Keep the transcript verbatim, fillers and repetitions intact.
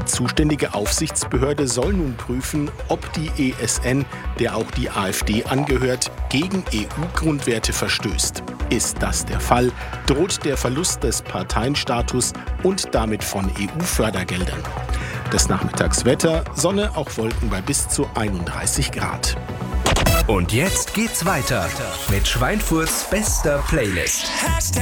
Die zuständige Aufsichtsbehörde soll nun prüfen, ob die E S N, der auch die AfD angehört, gegen E U-Grundwerte verstößt. Ist das der Fall, droht der Verlust des Parteienstatus und damit von E U-Fördergeldern. Des Nachmittags Wetter, Sonne, auch Wolken bei bis zu einunddreißig Grad. Und jetzt geht's weiter mit Schweinfurts bester Playlist.